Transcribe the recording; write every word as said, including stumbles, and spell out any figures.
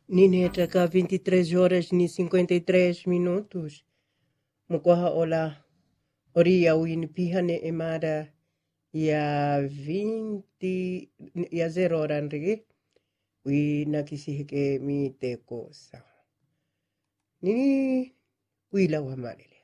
Nineta ka vinte e três horas e cinquenta e três minutos. Mokoha ola oria wini pihane emada ya vinte ya zero horan rigi. Wi nakisihike mi te kosa. Nini wila wa malele.